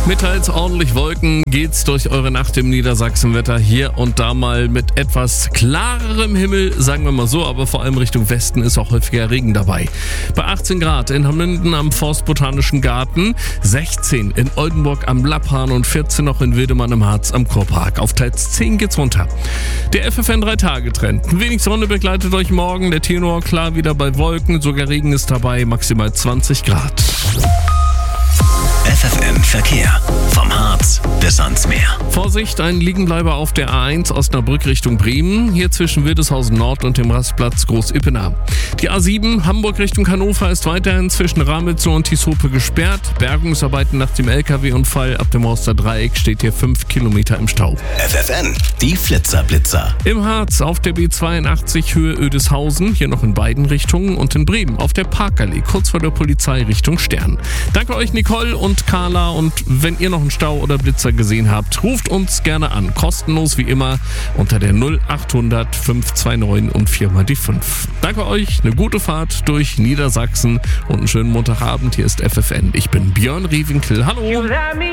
Mit teils ordentlich Wolken geht's durch eure Nacht im Niedersachsenwetter. Hier und da mal mit etwas klarerem Himmel, sagen wir mal so, aber vor allem Richtung Westen ist auch häufiger Regen dabei. Bei 18 Grad in Hammünden am Forstbotanischen Garten, 16 in Oldenburg am Lapphahn und 14 noch in Wildemann im Harz am Kurpark. Auf teils 10 geht's runter. Der FFN 3-Tage-Trend. Wenig Sonne begleitet euch morgen, der Tenor klar wieder bei Wolken, sogar Regen ist dabei, maximal 20 Grad. FFN Verkehr. Vom Harz bis ans Meer. Vorsicht, ein Liegenbleiber auf der A1 Osnabrück Richtung Bremen, hier zwischen Wildeshausen Nord und dem Rastplatz Groß-Ippener. Die A7 Hamburg Richtung Hannover ist weiterhin zwischen Ramitzow und Tieshope gesperrt. Bergungsarbeiten nach dem LKW-Unfall ab dem Horster Dreieck steht hier 5 Kilometer im Stau. FFN, die Flitzer-Blitzer. Im Harz auf der B82 Höhe Oedeshausen, hier noch in beiden Richtungen, und in Bremen auf der Parkallee, kurz vor der Polizei Richtung Stern. Danke euch Nicole und Carla, und wenn ihr noch einen Stau oder Blitzer gesehen habt, ruft uns gerne an. Kostenlos wie immer unter der 0800 529 und 4 mal die 5. Danke euch, eine gute Fahrt durch Niedersachsen und einen schönen Montagabend. Hier ist FFN. Ich bin Björn Rievinkel. Hallo!